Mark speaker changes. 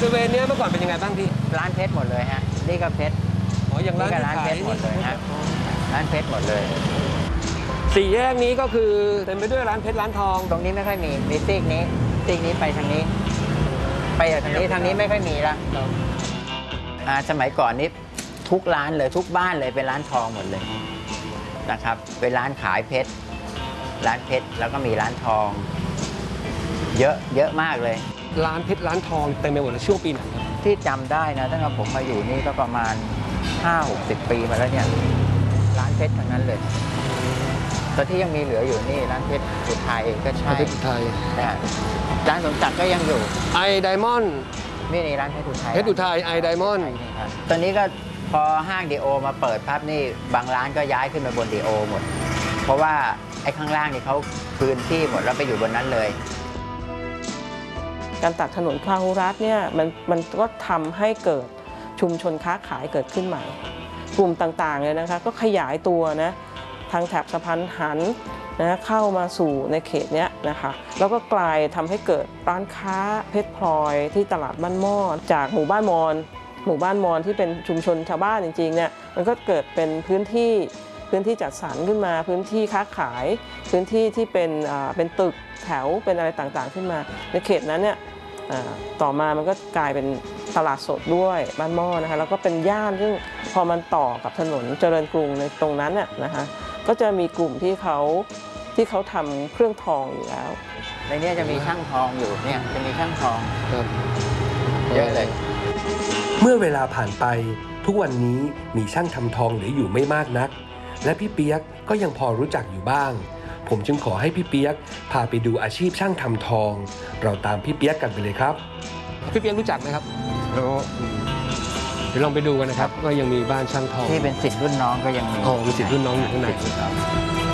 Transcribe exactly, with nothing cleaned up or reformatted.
Speaker 1: ริเวณนี้เมื่อก่อนเป็นยังไงบ้างพี่
Speaker 2: ร้านเพชรหมดเลยฮะนี่ก็เพชร
Speaker 1: อ๋ออย่างร้าน
Speaker 2: ร้านเพชรหมดเลยฮะร้านเพชรหมดเลย
Speaker 1: สี่แยกนี้ก็คือเต็มไปด้วยร้านเพชรร้านทอง
Speaker 2: ตรงนี้ไม่ค่อยมีมีซีกนี้ซีกนี้ไปทางนี้ไปทางนี้ทางนี้ไม่ค่อยมีละอ่าสมัยก่อนนี้ทุกร้านเลยทุกบ้านเลยเป็นร้านทองหมดเลยนะครับเป็นร้านขายเพชรร้านเพชรแล้วก็มีร้านทองเยอะเยอะมากเลย
Speaker 1: ร้านเพชรร้านทองเต็มไปหมดเลยช่วงปีไหนครับ
Speaker 2: ที่จำได้นะตั้งแต่ผมมาอยู่นี่ก็ประมาณ ห้าหกสิบ ปีมาแล้วเนี่ยร้านเพชรทั้งนั้นเลยตอนที่ยังมีเหลืออยู่นี่ร้านเพชรอุทัยก็ใช่
Speaker 1: เพชรอุทัย
Speaker 2: นะร้านสมศักดิ์ก็ยังอยู่
Speaker 1: ไอไดมอนด์
Speaker 2: นี่นี่ร้านเพชรอุทัย
Speaker 1: เพชรอุทัยไอไดมอนด์
Speaker 2: ตอนนี้ก็พอห้างดีโอมาเปิดภาพนี่บางร้านก็ย้ายขึ้นมาบนดีโอหมดเพราะว่าไอ้ข้างล่างนี่เขาพื้นที่หมดแล้วไปอยู่บนนั้นเลย
Speaker 3: การตัดถนนพาหุรัตน์เนี่ยมันมันก็ทำให้เกิดชุมชนค้าขายเกิดขึ้นใหม่กลุ่มต่างๆเลยนะคะก็ขยายตัวนะทางแถบสะพานหันนะเข้ามาสู่ในเขตนี้นะคะแล้วก็กลายทำให้เกิดร้านค้าเพชรพลอยที่ตลาดบ้านหม้อจากหมู่บ้านมอญหมู่บ้านมอญที่เป็นชุมชนชาวบ้านจริงๆเนี่ยมันก็เกิดเป็นพื้นที่พื้นที่จัดสรรขึ้นมาพื้นที่ค้าขายพื้นที่ที่เป็นเป็นตึกแถวเป็นอะไรต่างๆขึ้นมาในเขตนั้นเนี่ยต่อมามันก็กลายเป็นตลาดสดด้วยบ้านหม้อนะคะแล้วก็เป็นย่านซึ่งพอมันต่อกับถนนเจริญกรุงในตรงนั้นน่ะนะคะก็จะมีกลุ่มที่เขาที่เขาทำเครื่องทองอยู่แล้ว
Speaker 2: ในนี้จะมีช่างทองอยู่เนี่ยจะมีช่างทองเยอะเลย
Speaker 4: เมื่อเวลาผ่านไปทุกวันนี้มีช่างทำทองเหลืออยู่ไม่มากนักและพี่เปียกก็ยังพอรู้จักอยู่บ้างผมจึงขอให้พี่เปียกพาไปดูอาชีพช่างทำทองเราตามพี่เปียกกันไปเลยครับ
Speaker 1: พี่เปียกรู้จักไหมครับรู้เดี๋ยวลองไปดูกันนะครับก็ยังมีบ้านช่างทอง
Speaker 2: ที่เป็นศิษย์รุ่นน้องก็ยังมี
Speaker 1: อ๋อมีศิษย์รุ่นน้องอยู่ข้างใน